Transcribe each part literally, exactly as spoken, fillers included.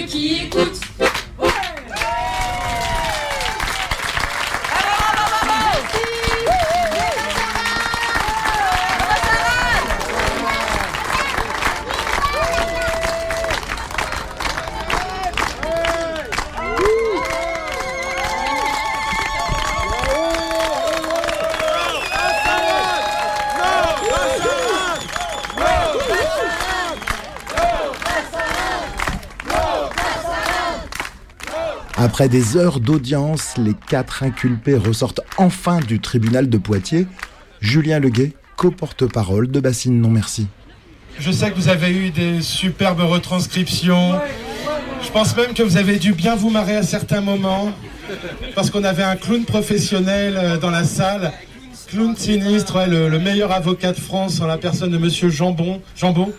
ceux qui écoutent. Après des heures d'audience, les quatre inculpés ressortent enfin du tribunal de Poitiers. Julien Leguet, co-porte-parole de Bassine Non Merci. Je sais que vous avez eu des superbes retranscriptions. Je pense même que vous avez dû bien vous marrer à certains moments, parce qu'on avait un clown professionnel dans la salle. Clown sinistre, ouais, le, le meilleur avocat de France en la personne de Monsieur Jambon. Jambon.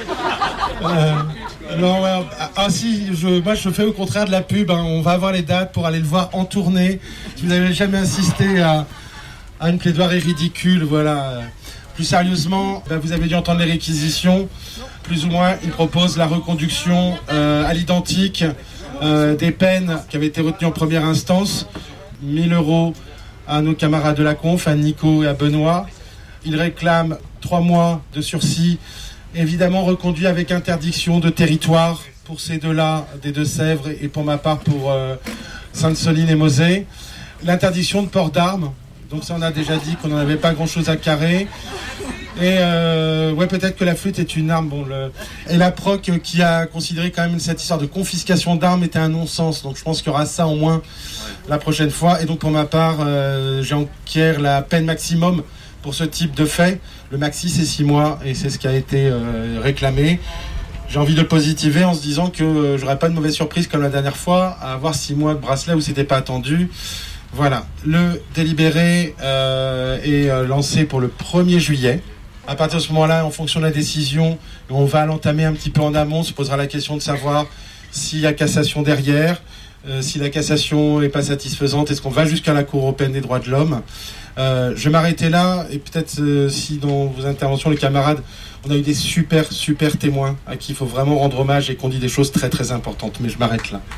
Euh, non, ouais, ah si, je, moi je fais au contraire de la pub. Hein. On va avoir les dates pour aller le voir en tournée. Si vous n'avez jamais assisté à, à une plaidoirie ridicule, voilà. Plus sérieusement, ben, vous avez dû entendre les réquisitions. Plus ou moins, il propose la reconduction euh, à l'identique euh, des peines qui avaient été retenues en première instance. mille euros à nos camarades de la conf, à Nico et à Benoît. Il réclame trois mois de sursis, évidemment reconduit avec interdiction de territoire pour ces deux-là, des Deux-Sèvres, et pour ma part pour euh, Sainte-Soline et Mosée. L'interdiction de port d'armes, donc ça on a déjà dit qu'on n'en avait pas grand-chose à carrer. Et euh, ouais, peut-être que la flûte est une arme. Bon, le... Et la proc qui a considéré quand même cette histoire de confiscation d'armes était un non-sens. Donc je pense qu'il y aura ça au moins la prochaine fois. Et donc pour ma part, euh, j'enquière la peine maximum pour ce type de fait. Le maxi c'est six mois et c'est ce qui a été euh, réclamé. J'ai envie de le positiver en se disant que euh, j'aurais pas de mauvaise surprise comme la dernière fois à avoir six mois de bracelet où c'était pas attendu. Voilà, le délibéré euh, est euh, lancé pour le premier juillet. À partir de ce moment-là, en fonction de la décision, on va l'entamer un petit peu en amont. On se posera la question de savoir s'il y a cassation derrière, euh, si la cassation n'est pas satisfaisante, est-ce qu'on va jusqu'à la Cour européenne des droits de l'homme. Euh, je vais m'arrêter là, et peut-être euh, si dans vos interventions, les camarades, on a eu des super, super témoins à qui il faut vraiment rendre hommage et qu'on dit des choses très, très importantes. Mais je m'arrête là.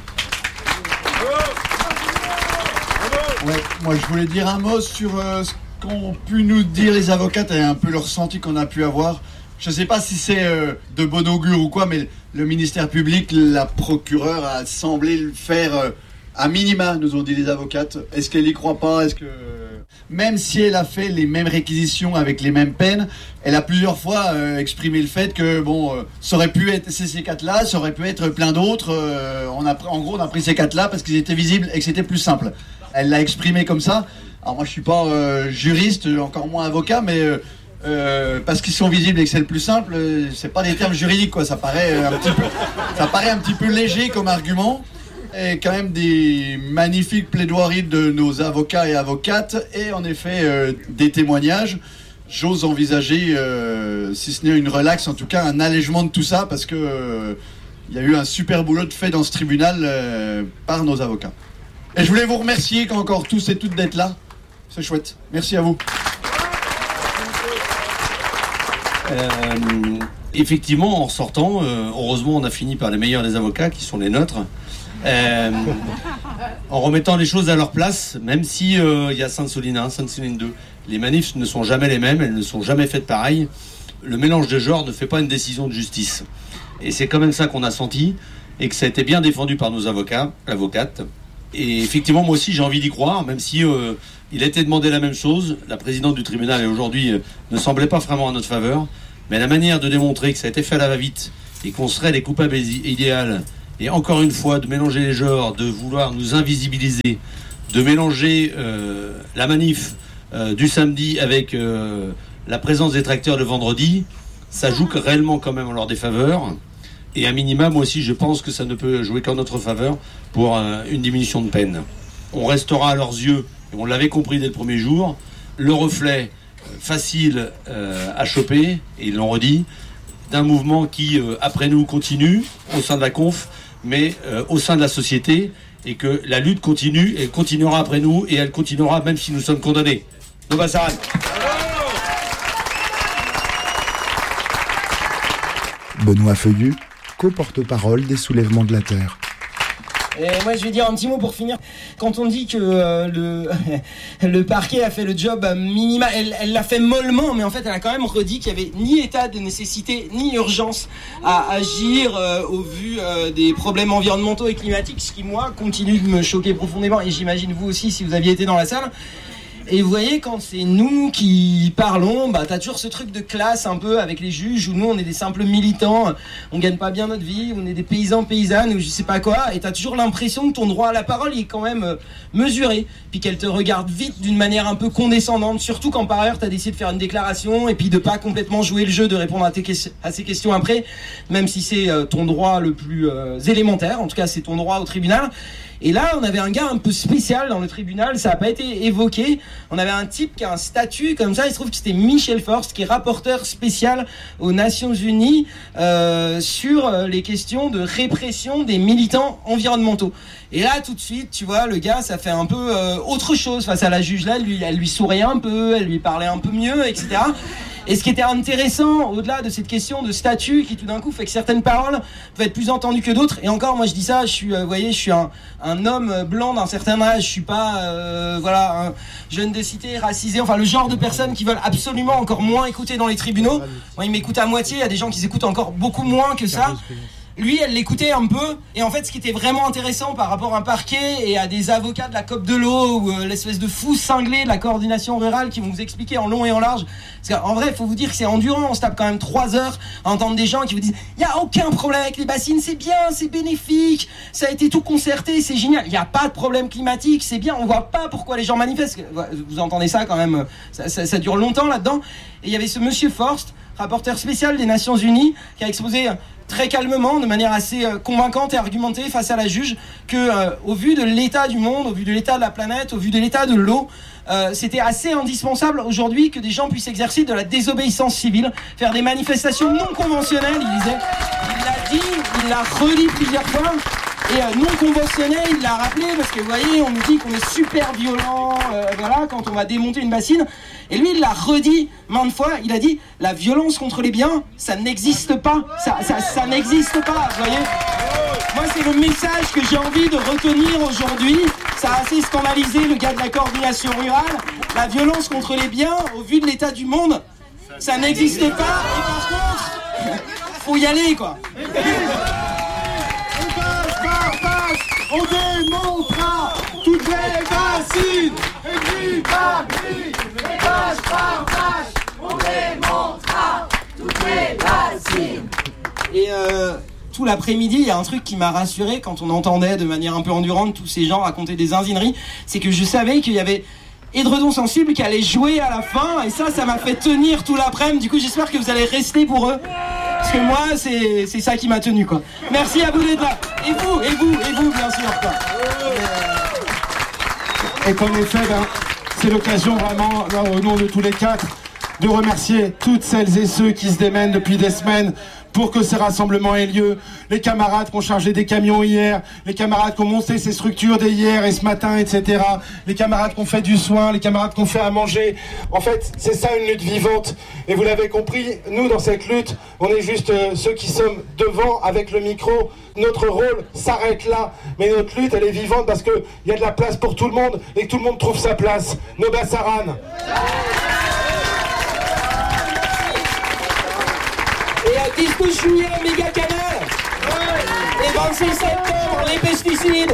Ouais, moi, je voulais dire un mot sur euh, ce qu'ont pu nous dire les avocates et un peu le ressenti qu'on a pu avoir. Je ne sais pas si c'est euh, de bon augure ou quoi, mais le ministère public, la procureure a semblé le faire euh, à minima, nous ont dit les avocates. Est-ce qu'elle y croit pas? Est-ce que même si elle a fait les mêmes réquisitions avec les mêmes peines, elle a plusieurs fois euh, exprimé le fait que bon, euh, ça aurait pu être c'est ces quatre-là, ça aurait pu être plein d'autres. Euh, on a, en gros, on a pris ces quatre-là parce qu'ils étaient visibles et que c'était plus simple. Elle l'a exprimé comme ça. Alors moi, je suis pas euh, juriste, encore moins avocat, mais euh, euh, parce qu'ils sont visibles et que c'est le plus simple, euh, c'est pas des termes juridiques, quoi. Ça paraît euh, un petit peu, ça paraît un petit peu léger comme argument. Et quand même des magnifiques plaidoiries de nos avocats et avocates, et en effet euh, des témoignages. J'ose envisager, euh, si ce n'est une relaxe, en tout cas un allègement de tout ça, parce que euh, il y a eu un super boulot de fait dans ce tribunal euh, par nos avocats. Et je voulais vous remercier encore tous et toutes d'être là. C'est chouette. Merci à vous. Euh, effectivement, en sortant, euh, heureusement, on a fini par les meilleurs des avocats, qui sont les nôtres. Euh, en remettant les choses à leur place, même si euh, il y a Sainte-Soline un, Sainte-Soline deux. Les manifs ne sont jamais les mêmes, elles ne sont jamais faites pareil. Le mélange de genres ne fait pas une décision de justice. Et c'est quand même ça qu'on a senti, et que ça a été bien défendu par nos avocats, avocates. Et effectivement, moi aussi, j'ai envie d'y croire, même si euh, il a été demandé la même chose. La présidente du tribunal, aujourd'hui, euh, ne semblait pas vraiment à notre faveur. Mais la manière de démontrer que ça a été fait à la va-vite et qu'on serait les coupables idéales, et encore une fois, de mélanger les genres, de vouloir nous invisibiliser, de mélanger euh, la manif euh, du samedi avec euh, la présence des tracteurs le vendredi, ça joue réellement quand même en leur défaveur. Et à minima, moi aussi, je pense que ça ne peut jouer qu'en notre faveur pour euh, une diminution de peine. On restera à leurs yeux, et on l'avait compris dès le premier jour, le reflet euh, facile euh, à choper, et ils l'ont redit, d'un mouvement qui, euh, après nous, continue au sein de la conf, mais euh, au sein de la société, et que la lutte continue, et elle continuera après nous, et elle continuera même si nous sommes condamnés. No Bassaran. Benoît Feuillu, co-porte-parole des Soulèvements de la Terre. Et moi je vais dire un petit mot pour finir. Quand on dit que euh, le, le parquet a fait le job minima, elle, elle l'a fait mollement, mais en fait elle a quand même redit qu'il n'y avait ni état de nécessité ni urgence à agir euh, au vu euh, des problèmes environnementaux et climatiques, ce qui moi continue de me choquer profondément, et j'imagine vous aussi si vous aviez été dans la salle. Et vous voyez, quand c'est nous qui parlons, bah t'as toujours ce truc de classe un peu avec les juges, où nous on est des simples militants, on gagne pas bien notre vie, on est des paysans, paysannes, ou je sais pas quoi, et t'as toujours l'impression que ton droit à la parole il est quand même euh, mesuré, puis qu'elle te regarde vite d'une manière un peu condescendante, surtout quand par ailleurs t'as décidé de faire une déclaration, et puis de pas complètement jouer le jeu, de répondre à, tes que- à ces questions après, même si c'est euh, ton droit le plus euh, élémentaire, en tout cas c'est ton droit au tribunal. Et là, on avait un gars un peu spécial dans le tribunal, ça n'a pas été évoqué. On avait un type qui a un statut comme ça, il se trouve que c'était Michel Forst, qui est rapporteur spécial aux Nations Unies euh, sur les questions de répression des militants environnementaux. Et là, tout de suite, tu vois, le gars, ça fait un peu euh, autre chose face à la juge. Là, lui, elle lui souriait un peu, elle lui parlait un peu mieux, et cetera. Et ce qui était intéressant, au-delà de cette question de statut qui tout d'un coup fait que certaines paroles peuvent être plus entendues que d'autres, et encore moi je dis ça, je suis, euh, vous voyez, je suis un, un homme blanc d'un certain âge, je suis pas euh, voilà, un jeune de cité racisé, enfin le genre de personnes qui veulent absolument encore moins écouter dans les tribunaux. Moi ils m'écoutent à moitié, il y a des gens qui écoutent encore beaucoup moins que ça. Lui, elle l'écoutait un peu, et en fait, ce qui était vraiment intéressant par rapport à un parquet et à des avocats de la C O P de l'eau, ou euh, l'espèce de fou cinglé de la coordination rurale qui vont vous expliquer en long et en large, parce qu'en vrai, il faut vous dire que c'est endurant, on se tape quand même trois heures à entendre des gens qui vous disent « Il n'y a aucun problème avec les bassines, c'est bien, c'est bénéfique, ça a été tout concerté, c'est génial, il n'y a pas de problème climatique, c'est bien, on voit pas pourquoi les gens manifestent. » Vous entendez ça quand même, ça, ça, ça dure longtemps là-dedans. Et il y avait ce monsieur Forst, rapporteur spécial des Nations Unies, qui a exposé très calmement, de manière assez euh, convaincante et argumentée face à la juge, que euh, au vu de l'état du monde, au vu de l'état de la planète, au vu de l'état de l'eau, euh, c'était assez indispensable aujourd'hui que des gens puissent exercer de la désobéissance civile, faire des manifestations non conventionnelles, il disait. Il l'a dit, il l'a redit plusieurs fois. Et euh, non conventionnel, il l'a rappelé, parce que vous voyez, on nous dit qu'on est super violent, euh, voilà, quand on va démonter une bassine. Et lui, il l'a redit maintes fois, il a dit, la violence contre les biens, ça n'existe pas, ça, ça, ça n'existe pas, vous voyez. Moi, c'est le message que j'ai envie de retenir aujourd'hui. Ça a assez scandalisé le gars de la coordination rurale. La violence contre les biens, au vu de l'état du monde, ça n'existe pas, et par contre, faut y aller, quoi. On démontrera toutes les bassines. Et qui par qui, et vache par vache, on démontrera toutes les bassines. Et euh, tout l'après-midi, il y a un truc qui m'a rassuré quand on entendait de manière un peu endurante tous ces gens raconter des zinzineries, c'est que je savais qu'il y avait Édredon Sensible qui allait jouer à la fin, et ça, ça m'a fait tenir tout l'après-midi. Du coup, j'espère que vous allez rester pour eux. Parce que moi, c'est, c'est ça qui m'a tenu, quoi. Merci à vous d'être là. Et vous, et vous, et vous, bien sûr, quoi. Et qu'en effet, ben, c'est l'occasion vraiment, là, au nom de tous les quatre, de remercier toutes celles et ceux qui se démènent depuis des semaines pour que ces rassemblements aient lieu. Les camarades qui ont chargé des camions hier, les camarades qui ont monté ces structures dès hier et ce matin, et cetera. Les camarades qui ont fait du soin, les camarades qui ont fait à manger. En fait, c'est ça une lutte vivante. Et vous l'avez compris, nous, dans cette lutte, on est juste euh, ceux qui sommes devant avec le micro. Notre rôle s'arrête là. Mais notre lutte, elle est vivante parce qu'il y a de la place pour tout le monde et que tout le monde trouve sa place. No Bassaran. Et à dix-douze juillet, méga canal. Et vingt-six septembre, les pesticides.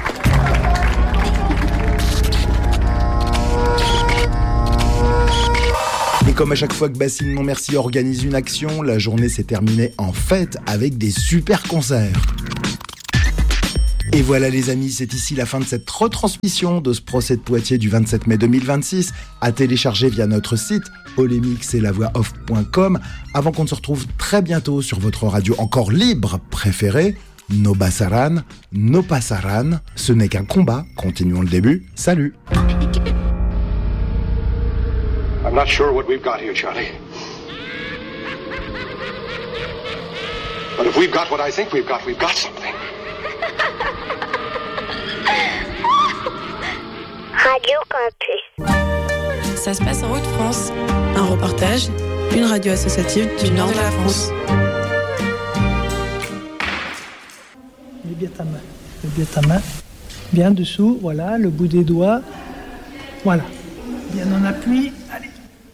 Et comme à chaque fois que Bassine Non Merci organise une action, la journée s'est terminée en fête avec des super concerts. Et voilà les amis, c'est ici la fin de cette retransmission de ce procès de Poitiers du vingt-sept mai deux mille vingt-six, à télécharger via notre site polémique et la voix off point com, avant qu'on ne se retrouve très bientôt sur votre radio encore libre préférée. No Bassaran, no passaran, ce n'est qu'un combat, continuons le début, salut. I'm not sure what we've got here, Charlie. But if we've got what I think we've got, we've got something. Radio Campus. Ça se passe en Haute-France. Un reportage, une radio associative du nord de la France. bien ta main. Lève bien ta main. Bien dessous, voilà, le bout des doigts. Voilà. Bien en appui. Allez.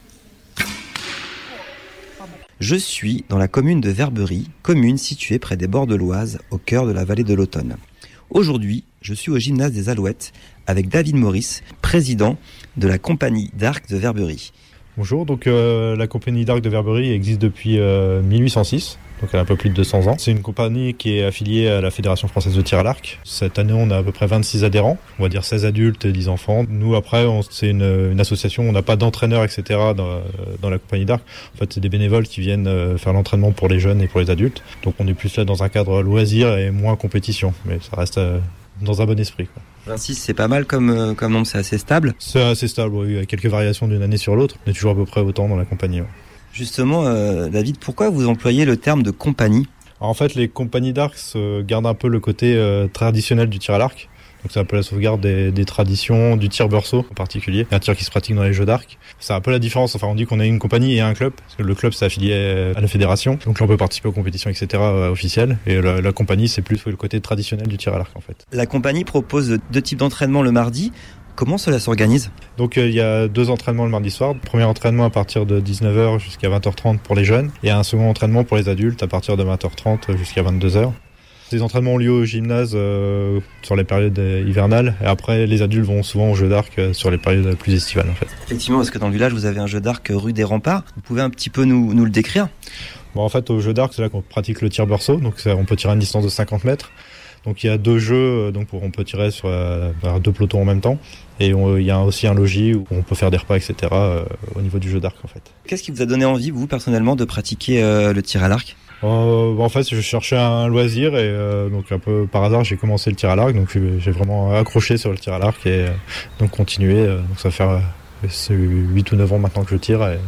Je suis dans la commune de Verberie, commune située près des bords de l'Oise, au cœur de la vallée de l'Automne. Aujourd'hui, je suis au gymnase des Alouettes avec David Maurice, président de la compagnie d'arc de Verberie. Bonjour, donc euh, la compagnie d'arc de Verberie existe depuis euh, mille huit cent six, donc elle a un peu plus de deux cents ans. C'est une compagnie qui est affiliée à la Fédération française de tir à l'arc. Cette année, on a à peu près vingt-six adhérents, on va dire seize adultes et dix enfants. Nous, après, on, c'est une, une association, on n'a pas d'entraîneurs, et cetera dans, dans la compagnie d'arc. En fait, c'est des bénévoles qui viennent faire l'entraînement pour les jeunes et pour les adultes. Donc on est plus là dans un cadre loisir et moins compétition, mais ça reste euh, dans un bon esprit, quoi. vingt-six, c'est pas mal comme, comme nombre, c'est assez stable. C'est assez stable, oui, il y a quelques variations d'une année sur l'autre, mais toujours à peu près autant dans la compagnie. Ouais. Justement, euh, David, pourquoi vous employez le terme de compagnie ? Alors, en fait, les compagnies d'arc se gardent un peu le côté euh, traditionnel du tir à l'arc. Donc c'est un peu la sauvegarde des, des traditions, du tir beurceau en particulier, un tir qui se pratique dans les jeux d'arc. C'est un peu la différence, enfin on dit qu'on a une compagnie et un club, parce que le club c'est affilié à la fédération, donc là on peut participer aux compétitions et cetera euh, officielles, et la, la compagnie c'est plus le côté traditionnel du tir à l'arc en fait. La compagnie propose deux types d'entraînement le mardi. Comment cela s'organise ? Donc il euh, y a deux entraînements le mardi soir. Premier entraînement à partir de dix-neuf heures jusqu'à vingt heures trente pour les jeunes, et un second entraînement pour les adultes à partir de vingt heures trente jusqu'à vingt-deux heures. Ces entraînements ont lieu au gymnase euh, sur les périodes hivernales, et après les adultes vont souvent au jeu d'arc euh, sur les périodes plus estivales en fait. Effectivement, parce que dans le village vous avez un jeu d'arc rue des Remparts, vous pouvez un petit peu nous, nous le décrire ? Bon, en fait au jeu d'arc c'est là qu'on pratique le tir beurceau, donc ça, on peut tirer à une distance de cinquante mètres. Donc il y a deux jeux, donc on peut tirer sur euh, deux pelotons en même temps, et on, il y a aussi un logis où on peut faire des repas, et cetera euh, au niveau du jeu d'arc en fait. Qu'est-ce qui vous a donné envie, vous personnellement, de pratiquer euh, le tir à l'arc ? Euh, en fait, je cherchais un loisir et euh, donc un peu par hasard, j'ai commencé le tir à l'arc. Donc j'ai vraiment accroché sur le tir à l'arc et euh, donc continué. Euh, donc ça fait euh, c'est huit ou neuf ans maintenant que je tire et,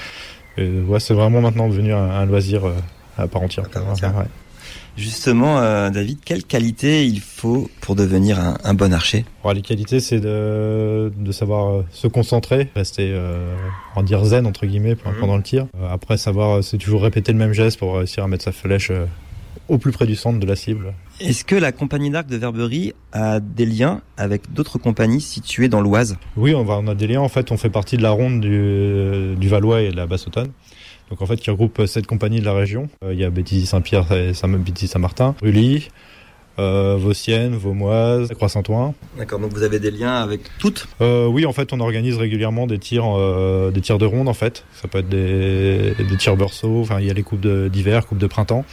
et ouais, c'est vraiment maintenant devenu un, un loisir euh, à part entière. À part entière. Ouais. Justement, euh, David, quelles qualités il faut pour devenir un, un bon archer ? Alors, les qualités, c'est de, de savoir se concentrer, rester, euh, en dire zen entre guillemets pendant mmh. le tir. Euh, après, savoir, c'est toujours répéter le même geste pour réussir à mettre sa flèche euh, au plus près du centre de la cible. Est-ce que la compagnie d'arc de Verberie a des liens avec d'autres compagnies situées dans l'Oise ? Oui, on, va, on a des liens. En fait, on fait partie de la ronde du, du Valois et de la Basse-Automne. Donc en fait, qui regroupe sept compagnies de la région. Euh, il y a Béthisy-Saint-Pierre et Béthisy-Saint-Martin, Rully, euh, Vauciennes, Vaumoise, Croix-Saint-Ouen. D'accord, donc vous avez des liens avec toutes ? euh, Oui, en fait, on organise régulièrement des tirs, euh, des tirs de ronde en fait. Ça peut être des, des tirs beurceaux. Enfin, il y a les coupes de, d'hiver, coupes de printemps.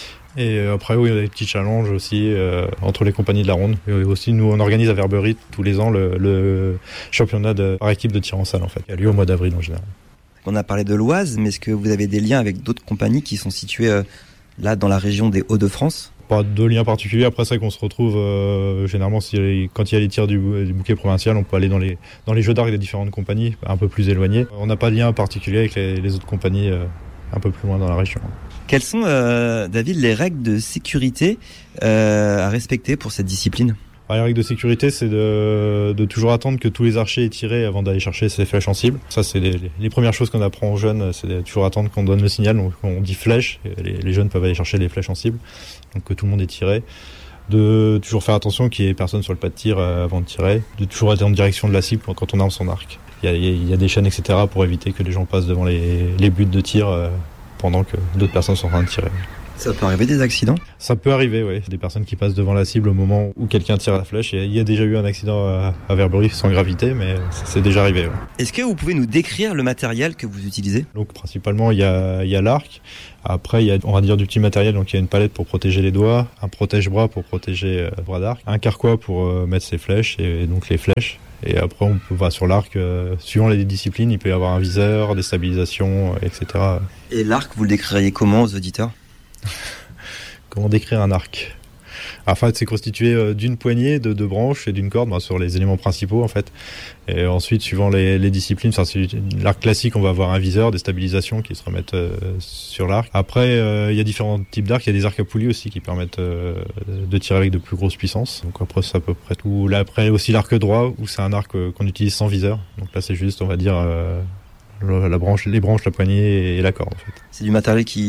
Et après, oui, il y a des petits challenges aussi euh, entre les compagnies de la ronde. Et aussi, nous, on organise à Verberie tous les ans le, le championnat de, par équipe de tir en salle en fait, qui a lieu au mois d'avril en général. On a parlé de l'Oise, mais est-ce que vous avez des liens avec d'autres compagnies qui sont situées euh, là dans la région des Hauts-de-France ? Pas de lien particulier. Après, c'est qu'on se retrouve euh, généralement si les, quand il y a les tirs du, du bouquet provincial, on peut aller dans les dans les jeux d'arc des différentes compagnies, un peu plus éloignées. On n'a pas de lien particulier avec les, les autres compagnies euh, un peu plus loin dans la région. Quelles sont, euh, David, les règles de sécurité euh, à respecter pour cette discipline ? Alors, les règles de sécurité, c'est de, de toujours attendre que tous les archers aient tiré avant d'aller chercher ses flèches en cible. Ça, c'est les, les premières choses qu'on apprend aux jeunes, c'est de toujours attendre qu'on donne le signal. Donc, on dit flèche, et les, les jeunes peuvent aller chercher les flèches en cible, donc que tout le monde ait tiré. De toujours faire attention qu'il n'y ait personne sur le pas de tir avant de tirer. De toujours être en direction de la cible quand on arme son arc. Il y a, il y a des chaînes, et cetera pour éviter que les gens passent devant les, les buts de tir euh, pendant que d'autres personnes sont en train de tirer. Ça peut arriver des accidents ? Ça peut arriver, oui. Des personnes qui passent devant la cible au moment où quelqu'un tire la flèche. Il y a déjà eu un accident à, à Verberie sans gravité, mais c'est déjà arrivé. Ouais. Est-ce que vous pouvez nous décrire le matériel que vous utilisez ? Donc principalement, il y a, il y a l'arc. Après, il y a, on va dire, du petit matériel. Donc il y a une palette pour protéger les doigts, un protège-bras pour protéger euh, le bras d'arc, un carquois pour euh, mettre ses flèches et, et donc les flèches. Et après, on peut, va sur l'arc, euh, suivant les disciplines, il peut y avoir un viseur, des stabilisations, et cetera. Et l'arc, vous le décririez comment aux auditeurs ? Comment décrire un arc ? En fait, c'est constitué d'une poignée, de deux branches et d'une corde, ben, sur les éléments principaux en fait. Et ensuite, suivant les, les disciplines, enfin, c'est l'arc classique, on va avoir un viseur, des stabilisations qui se remettent euh, sur l'arc. Après, euh, il y a différents types d'arcs. Il y a des arcs à poulies aussi qui permettent euh, de tirer avec de plus grosses puissances. Donc après, c'est à peu près tout. Là, après aussi l'arc droit, où c'est un arc qu'on utilise sans viseur. Donc là, c'est juste, on va dire, euh, la branche, les branches, la poignée et la corde en fait. C'est du matériel qui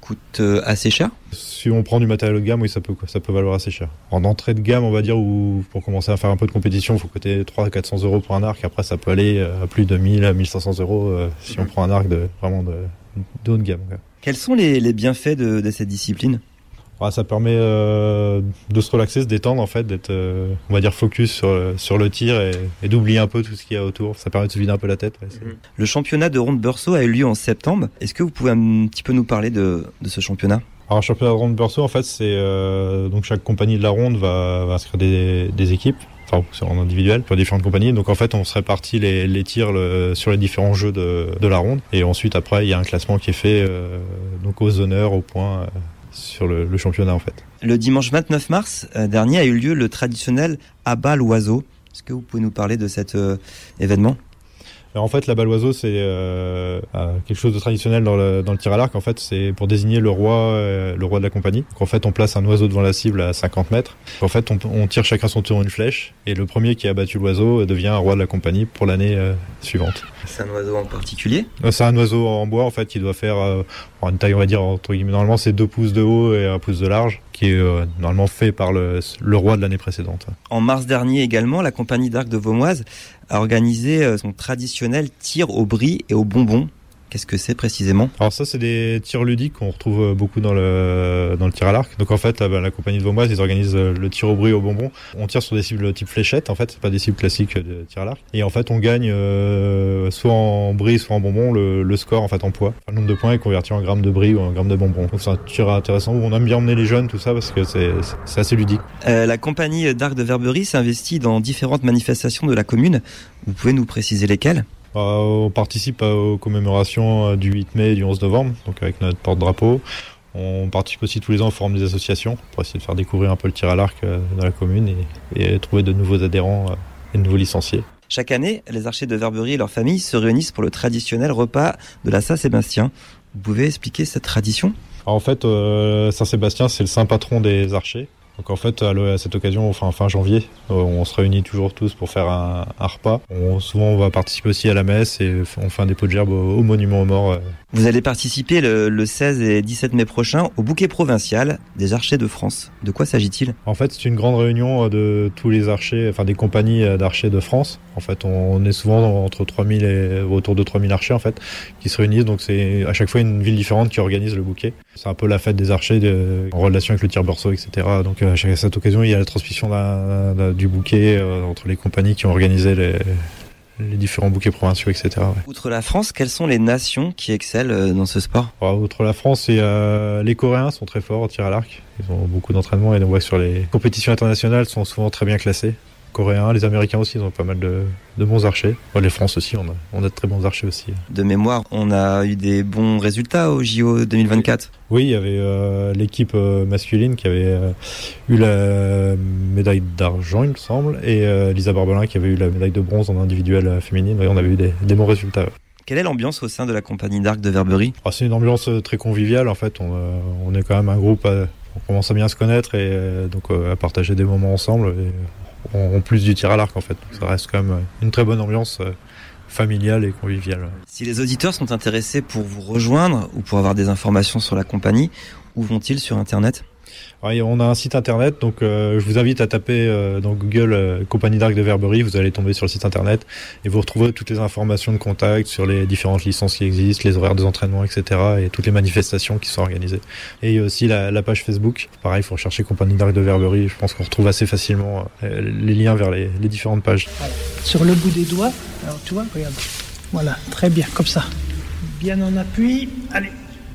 coûte euh, assez cher? Si on prend du matériel haut de gamme, oui, ça peut, ça peut valoir assez cher. En entrée de gamme, on va dire, où pour commencer à faire un peu de compétition, il faut coûter trois cents à quatre cents euros pour un arc. Après, ça peut aller à plus de mille à mille cinq cents euros euh, si on prend un arc de, vraiment de, de haut de gamme. Quoi. Quels sont les, les bienfaits de, de cette discipline? Ah, ça permet euh, de se relaxer, se détendre, en fait, d'être, euh, on va dire, focus sur, sur le tir et, et d'oublier un peu tout ce qu'il y a autour. Ça permet de se vider un peu la tête. Ouais, c'est... Le championnat de Ronde Beursault a eu lieu en septembre. Est-ce que vous pouvez un petit peu nous parler de, de ce championnat? Alors, le championnat de Ronde Beursault, en fait, c'est euh, donc chaque compagnie de la ronde va, va inscrire des, des équipes. Enfin, c'est en individuel pour différentes compagnies. Donc en fait, on se répartit les, les tirs le, sur les différents jeux de, de la ronde. Et ensuite, après, il y a un classement qui est fait euh, donc aux honneurs, aux points. Euh, sur le, le championnat en fait. Le dimanche vingt-neuf mars euh, dernier a eu lieu le traditionnel abat l'oiseau. Est-ce que vous pouvez nous parler de cet euh, événement? Alors, en fait, l'abat l'oiseau, c'est euh, quelque chose de traditionnel dans le, dans le tir à l'arc. En fait, c'est pour désigner le roi, euh, le roi de la compagnie. Donc, en fait, on place un oiseau devant la cible à cinquante mètres. En fait, on, on tire chacun son tour une flèche, et le premier qui a battu l'oiseau devient un roi de la compagnie pour l'année euh, suivante. C'est un oiseau en particulier? C'est un oiseau en bois, en fait, qui doit faire euh, une taille, on va dire, entre guillemets, normalement, c'est deux pouces de haut et un pouce de large, qui est euh, normalement fait par le, le roi de l'année précédente. En mars dernier également, la compagnie d'arc de Vaumoise a organisé son traditionnel tir au bris et au bonbon. Qu'est-ce que c'est précisément? Alors ça, c'est des tirs ludiques qu'on retrouve beaucoup dans le dans le tir à l'arc. Donc en fait, la, la compagnie de Vaumoise, ils organisent le tir au bris et au bonbon. On tire sur des cibles type fléchette, en fait, c'est pas des cibles classiques de tir à l'arc. Et en fait, on gagne euh, soit en bris, soit en bonbon, le, le score en fait en poids. Le nombre de points est converti en grammes de bris ou en grammes de bonbon. Donc c'est un tir intéressant où on aime bien emmener les jeunes, tout ça, parce que c'est c'est assez ludique. Euh, la compagnie d'arc de Verberie s'investit dans différentes manifestations de la commune. Vous pouvez nous préciser lesquelles? On participe aux commémorations du huit mai et du onze novembre, donc avec notre porte-drapeau. On participe aussi tous les ans au forum des associations pour essayer de faire découvrir un peu le tir à l'arc dans la commune et, et trouver de nouveaux adhérents et de nouveaux licenciés. Chaque année, les archers de Verberie et leurs familles se réunissent pour le traditionnel repas de la Saint-Sébastien. Vous pouvez expliquer cette tradition? Alors en fait, euh, Saint-Sébastien, c'est le saint patron des archers. Donc en fait, à cette occasion, enfin fin janvier, on se réunit toujours tous pour faire un, un repas. On, souvent, on va participer aussi à la messe et on fait un dépôt de gerbes au, au monument aux morts. Vous allez participer le, le seize et dix-sept mai prochain au bouquet provincial des archers de France. De quoi s'agit-il? En fait, c'est une grande réunion de tous les archers, enfin des compagnies d'archers de France. En fait, on est souvent entre trois mille et autour de trois mille archers en fait qui se réunissent. Donc c'est à chaque fois une ville différente qui organise le bouquet. C'est un peu la fête des archers de, en relation avec le tir beursault, et cetera. Donc à cette occasion, il y a la transmission d'un, d'un, du bouquet euh, entre les compagnies qui ont organisé les, les différents bouquets provinciaux, et cetera. Ouais. Outre la France, quelles sont les nations qui excellent dans ce sport? Alors, outre la France, et, euh, les Coréens sont très forts au tir à l'arc. Ils ont beaucoup d'entraînement et on voit que sur les compétitions internationales, ils sont souvent très bien classés. Coréens, les Américains aussi, ils ont pas mal de, de bons archers. Bon, les France aussi, on a, on a de très bons archers aussi. De mémoire, on a eu des bons résultats au J O deux mille vingt-quatre. Oui, il y avait euh, l'équipe euh, masculine qui avait euh, eu la médaille d'argent, il me semble, et euh, Lisa Barbelin qui avait eu la médaille de bronze en individuel euh, féminine. Oui, on avait eu des, des bons résultats. Ouais. Quelle est l'ambiance au sein de la compagnie d'arc de Verberie? Ah, c'est une ambiance très conviviale, en fait. On, euh, on est quand même un groupe, à, on commence à bien se connaître et euh, donc euh, à partager des moments ensemble. Et, en plus du tir à l'arc en fait. Donc, ça reste quand même une très bonne ambiance euh, familiale et conviviale. Si les auditeurs sont intéressés pour vous rejoindre ou pour avoir des informations sur la compagnie, où vont-ils sur internet? Alors, on a un site internet, donc euh, je vous invite à taper euh, dans Google euh, Compagnie d'arc de Verberie, vous allez tomber sur le site internet et vous retrouverez toutes les informations de contact sur les différentes licences qui existent, les horaires des entraînements, et cetera et toutes les manifestations qui sont organisées. Et il y a aussi la, la page Facebook, pareil, il faut rechercher Compagnie d'arc de Verberie, je pense qu'on retrouve assez facilement euh, les liens vers les, les différentes pages. Voilà. Sur le bout des doigts, alors tu vois, regarde, voilà, très bien, comme ça. Bien en appui, allez.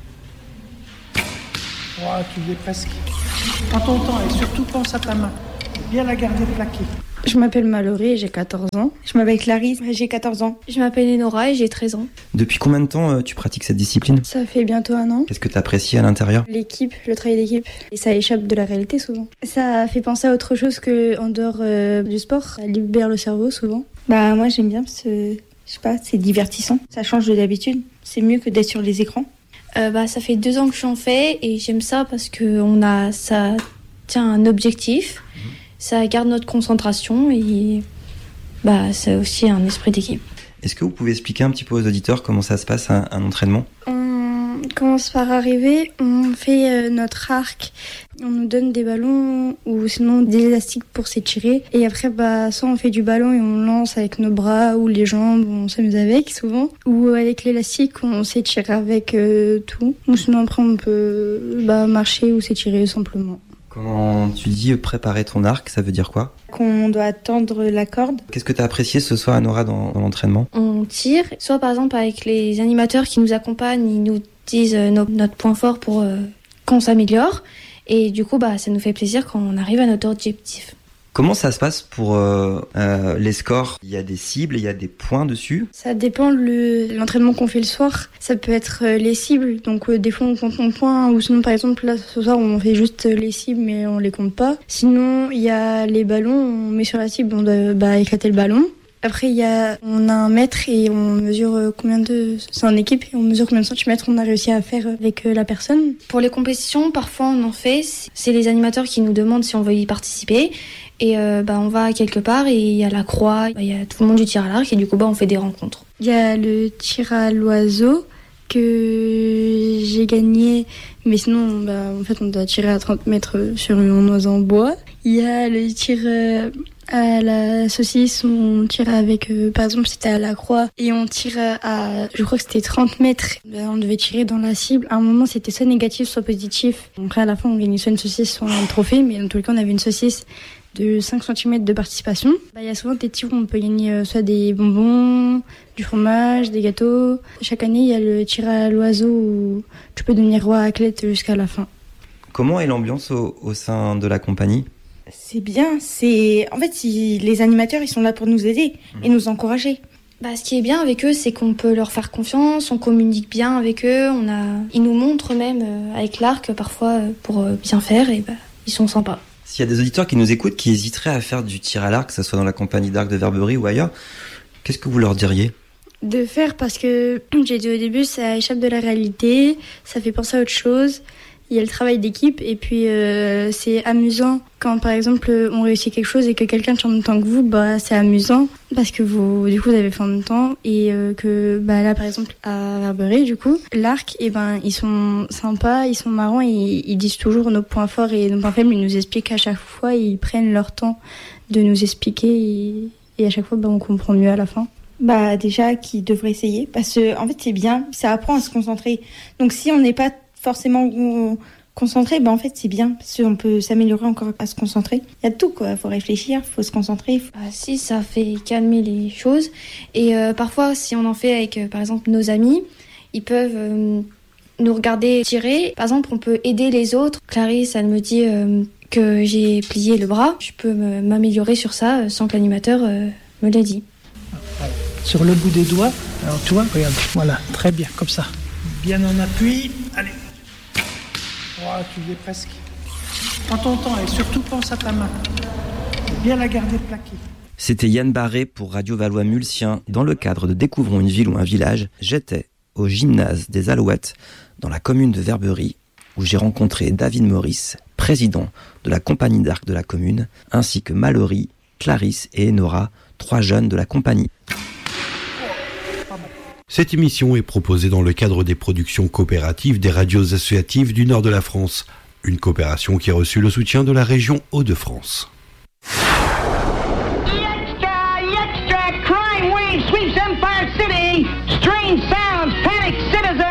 Voilà, tu l'es presque. Prends ton temps et surtout pense à ta main. Bien la garder plaquée. Je m'appelle Mallory et j'ai quatorze ans. Je m'appelle Clarisse et j'ai quatorze ans. Je m'appelle Enora et j'ai treize ans. Depuis combien de temps euh, tu pratiques cette discipline? Ça fait bientôt un an. Qu'est-ce que tu apprécies à l'intérieur? L'équipe, le travail d'équipe. Et ça échappe de la réalité souvent. Ça fait penser à autre chose qu'en dehors euh, du sport. Ça libère le cerveau souvent. Bah moi j'aime bien parce que, je sais pas, c'est divertissant. Ça change de d'habitude. C'est mieux que d'être sur les écrans. Euh, bah, ça fait deux ans que j'en fais et j'aime ça parce que on a, ça tient un objectif, mmh. ça garde notre concentration et bah, c'est aussi un esprit d'équipe. Est-ce que vous pouvez expliquer un petit peu aux auditeurs comment ça se passe un, un entraînement? On commence par arriver, on fait euh, notre arc, on nous donne des ballons ou sinon des élastiques pour s'étirer. Et après, bah, soit on fait du ballon et on lance avec nos bras ou les jambes, on s'amuse avec souvent. Ou avec l'élastique, on s'étire avec euh, tout. Ou sinon après, on peut bah, marcher ou s'étirer simplement. Quand tu dis préparer ton arc, ça veut dire quoi ? Qu'on doit tendre la corde. Qu'est-ce que tu as apprécié ce soir, Nora, dans, dans l'entraînement ? On tire, soit par exemple avec les animateurs qui nous accompagnent, ils nous disent euh, no- notre point fort pour euh, qu'on s'améliore. Et du coup, bah, ça nous fait plaisir quand on arrive à notre objectif. Comment ça se passe pour euh, euh, les scores ? Il y a des cibles, il y a des points dessus ? Ça dépend le l'entraînement qu'on fait le soir. Ça peut être euh, les cibles, donc euh, des fois on compte en points, ou sinon par exemple là ce soir on fait juste les cibles mais on les compte pas. Sinon il y a les ballons, on met sur la cible, on doit bah, éclater le ballon. Après il y a on a un mètre et on mesure euh, combien de c'est en équipe et on mesure combien de centimètres on a réussi à faire avec euh, la personne. Pour les compétitions, parfois on en fait, c'est les animateurs qui nous demandent si on veut y participer. Et euh, bah, on va quelque part et il y a la croix, il bah, y a tout le monde du tir à l'arc et du coup bah, on fait des rencontres. Il y a le tir à l'oiseau que j'ai gagné, mais sinon bah, en fait on doit tirer à trente mètres sur un oiseau en bois. Il y a le tir euh, à la saucisse où on tire avec, euh, par exemple c'était à la croix et on tire à, je crois que c'était trente mètres. Bah, on devait tirer dans la cible. À un moment c'était soit négatif soit positif. Après à la fin on gagnait soit une saucisse soit un trophée, mais dans tous les cas on avait une saucisse de cinq centimètres de participation. Bah, il y a souvent des tirs où on peut gagner euh, soit des bonbons, du fromage, des gâteaux. Chaque année, il y a le tir à l'oiseau où tu peux devenir roi athlète jusqu'à la fin. Comment est l'ambiance au, au sein de la compagnie ? C'est bien, c'est... En fait, si les animateurs, ils sont là pour nous aider et nous encourager. Bah, ce qui est bien avec eux, c'est qu'on peut leur faire confiance, on communique bien avec eux, on a... ils nous montrent même euh, avec l'arc parfois euh, pour euh, bien faire et bah, ils sont sympas. S'il y a des auditeurs qui nous écoutent, qui hésiteraient à faire du tir à l'arc, que ce soit dans la compagnie d'arc de Verberie ou ailleurs, qu'est-ce que vous leur diriez ? De faire parce que, j'ai dit au début, ça échappe de la réalité, ça fait penser à autre chose. Il y a le travail d'équipe et puis euh, c'est amusant quand par exemple on réussit quelque chose et que quelqu'un chante en même temps que vous, bah c'est amusant parce que vous du coup vous avez fait en même temps et euh, que bah là par exemple à Verberie du coup l'arc et ben ils sont sympas, ils sont marrants et ils disent toujours nos points forts et nos points faibles, ils nous expliquent à chaque fois, ils prennent leur temps de nous expliquer et, et à chaque fois bah, on comprend mieux à la fin. Bah déjà qu'ils devraient essayer parce que en fait c'est bien, ça apprend à se concentrer. Donc si on n'est pas forcément concentré, ben en fait c'est bien parce qu'on peut s'améliorer encore à se concentrer. Il y a de tout quoi, faut réfléchir, faut se concentrer. Bah, si ça fait calmer les choses et euh, parfois si on en fait avec euh, par exemple nos amis, ils peuvent euh, nous regarder tirer. Par exemple on peut aider les autres. Clarisse elle me dit euh, que j'ai plié le bras, je peux me, m'améliorer sur ça euh, sans que l'animateur euh, me l'ait dit. Sur le bout des doigts, alors tu vois, regarde, voilà, très bien, comme ça. Bien en appui, allez. Voilà, tu y es presque. Prends ton temps et surtout pense à ta main. Bien la garder plaquée. C'était Yann Barré pour Radio Valois-Mulsien. Dans le cadre de Découvrons une ville ou un village, j'étais au gymnase des Alouettes, dans la commune de Verberie, où j'ai rencontré David Maurice, président de la compagnie d'arc de la commune, ainsi que Mallory, Clarisse et Nora, trois jeunes de la compagnie. Cette émission est proposée dans le cadre des productions coopératives des radios associatives du nord de la France, une coopération qui a reçu le soutien de la région Hauts-de-France. Crime wave sweeps Empire City. Strange sound.